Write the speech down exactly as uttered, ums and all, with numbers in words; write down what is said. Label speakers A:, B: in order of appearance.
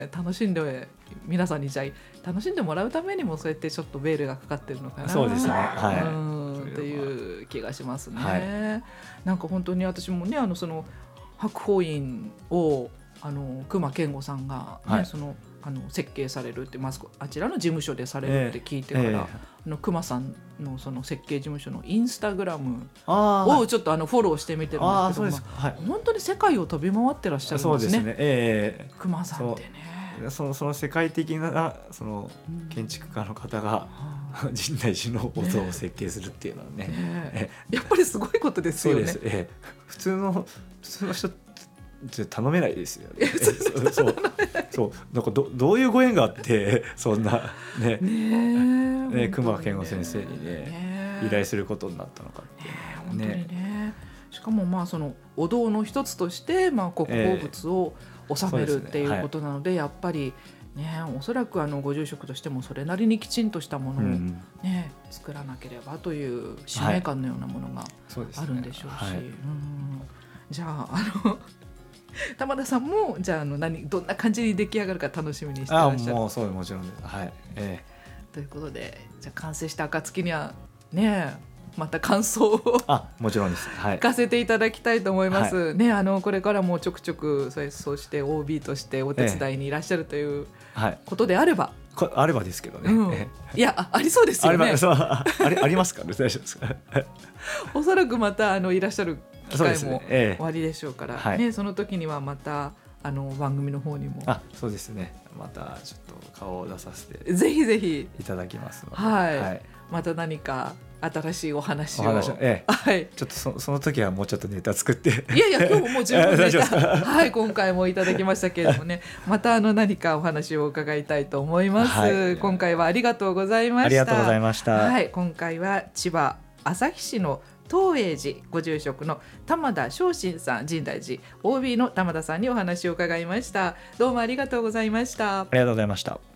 A: 楽しんで皆さんにじゃあ楽しんでもらうためにもそうやってちょっとベールがかかってるのかな。
B: そうですね、はい、
A: うんという気がしますね、
B: はい、
A: なんか本当に私もねあのその白鳳院をあの隈研吾さんが、ね、はい、そのあの設計されるってまずあちらの事務所でされるって聞いてから、えーえー、あの隈さん の, その設計事務所のインスタグラムをちょっとあのフォローしてみてるんですけども、はい、本当に世界を飛び回ってらっしゃるんですね。
B: そうですね、えー、
A: 隈さんってね、
B: その、その世界的なその建築家の方が、うん、神大寺のお像を設計するっていうのは ね, ね,
A: ねやっぱりすごいことですよね。
B: そうです、えー、普通の普通の人頼めないですよね。そうそうそうなんか ど, どういうご縁があってそんなねね隈研吾先生にね、ね依頼することになったのかっていうね。
A: ね本当にね。しかもまあそのお堂の一つとしてまあ国宝物を収める、えー、っていうことなの で, で、ねはい、やっぱりねおそらくあのご住職としてもそれなりにきちんとしたものを、ねうん、作らなければという使命感のようなものがあるんでしょうし、はいうん、じゃああの玉田さんもじゃあ、 あの何どんな感じに出来上がるか楽しみにしてらっしゃる。
B: あもうそうもちろんです、はいえ
A: ー、ということでじゃあ完成した暁にはねまた感想を
B: あもちろんです、はい、
A: 聞かせていただきたいと思います、はいね、あのこれからもちょくちょくそうして オービー としてお手伝いにいらっしゃるということであれば、
B: えー、あればですけどね、
A: うん、いや あ, ありそうですよね。
B: あ, そう あ, りありますかね大丈夫ですか
A: おそらくまたあのいらっしゃる機会も
B: ねええ、
A: 終わりでしょうから、
B: はい
A: ね、その時にはまたあの番組の方にも
B: あそうですねまたちょっと顔を出させて
A: ぜひぜひ
B: いただきますので、
A: はいはい、また何か新しいお話を、お話を、
B: ええ
A: はい、
B: ちょっと そ, その時はもうちょっとネタ作って
A: いやいや今日ももう十分ネタ、はい、今回もいただきましたけれどもねまたあの何かお話を伺いたいと思います、はい、今回はありがとうございました。
B: ありがとうございました、
A: はい、今回は千葉旭市の東栄寺ご住職の玉田正信さん、神大寺 オービー の玉田さんにお話を伺いました。どうもありがとうございました。
B: ありがとうございました。